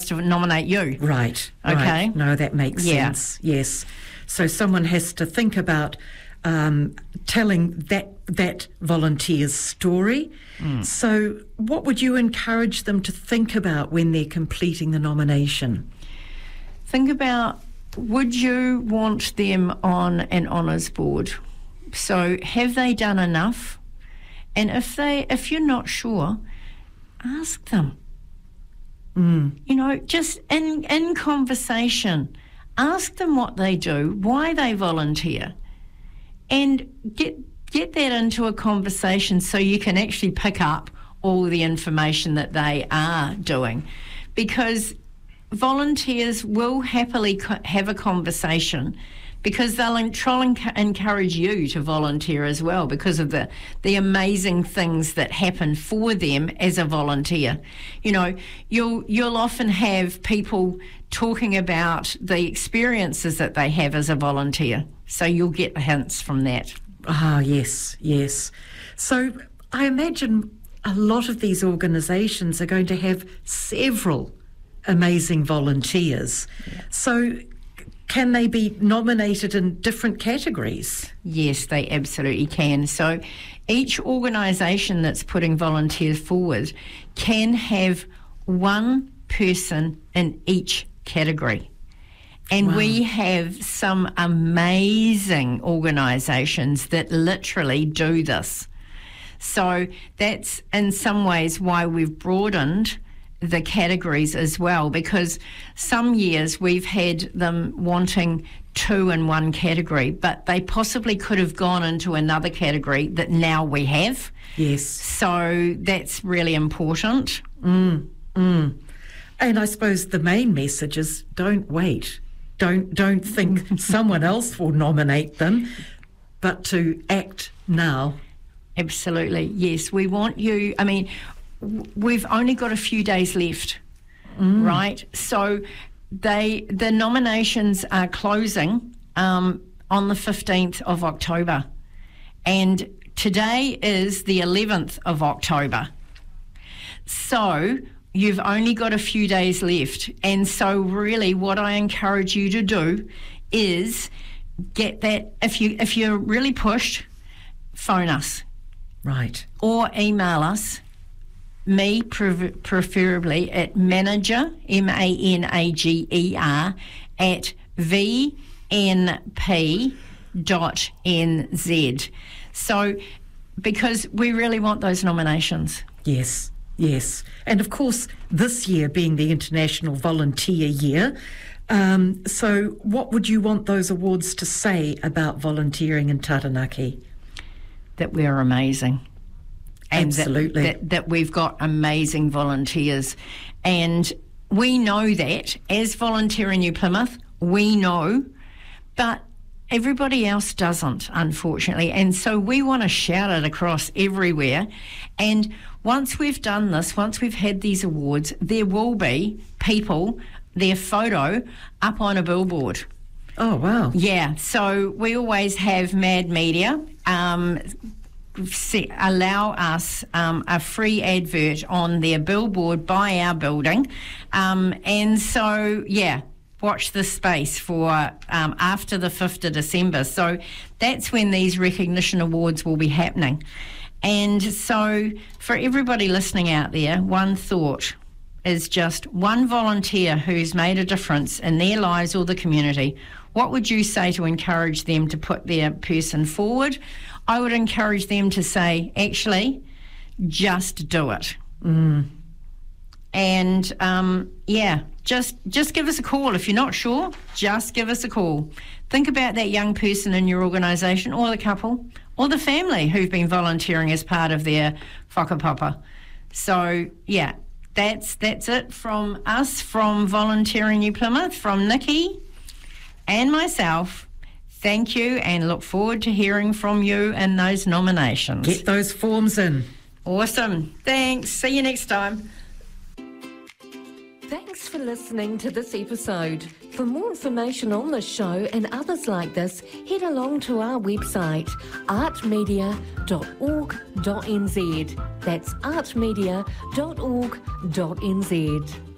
to nominate you. Right. Okay. Right. No, that makes sense. Yes. So someone has to think about telling that volunteer's story. So what would you encourage them to think about when they're completing the nomination? Think about, would you want them on an honours board? So have they done enough? And if you're not sure, ask them. You know, just in conversation, ask them what they do, why they volunteer, and get that into a conversation so you can actually pick up all the information that they are doing. Because volunteers will happily have a conversation, because they'll try and encourage you to volunteer as well, because of the amazing things that happen for them as a volunteer. You know, you'll often have people talking about the experiences that they have as a volunteer, so you'll get hints from that. Ah, yes. So I imagine a lot of these organisations are going to have several amazing volunteers. Yeah. So can they be nominated in different categories? Yes, they absolutely can. So each organisation that's putting volunteers forward can have one person in each category. And we have some amazing organisations that literally do this. So that's in some ways why we've broadened the categories as well, because some years we've had them wanting 2 in one category, but they possibly could have gone into another category that now we have. Yes. So that's really important. And I suppose the main message is don't wait. Don't think someone else will nominate them, but to act now. Absolutely, yes. We want you, I mean, we've only got a few days left, right? So the nominations are closing on the 15th of October. And today is the 11th of October. So you've only got a few days left. And so really what I encourage you to do is get that, if you're really pushed, phone us. Right. Or email us, me preferably, at manager, MANAGER, at vnp.nz. So, because we really want those nominations. Yes. And of course, this year being the International Volunteer Year, so what would you want those awards to say about volunteering in Taranaki? That we're amazing. And absolutely. That we've got amazing volunteers. And we know that as Volunteer in New Plymouth, we know, but everybody else doesn't, unfortunately. And so we want to shout it across everywhere. And once we've done this, once we've had these awards, there will be people, their photo, up on a billboard. Oh, wow. Yeah, so we always have Mad Media allow us a free advert on their billboard by our building. And so, yeah, watch this space for after the 5th of December. So that's when these recognition awards will be happening. And so for everybody listening out there, one thought is just one volunteer who's made a difference in their lives or the community. What would you say to encourage them to put their person forward? I would encourage them to say, actually, just do it. And, just give us a call. If you're not sure, just give us a call. Think about that young person in your organisation, or the couple, or the family who've been volunteering as part of their whakapapa. So, yeah, that's it from us, from Volunteering New Plymouth, from Nikki and myself. Thank you, and look forward to hearing from you in those nominations. Get those forms in. Awesome. Thanks. See you next time. Thanks for listening to this episode. For more information on this show and others like this, head along to our website, artmedia.org.nz. That's artmedia.org.nz.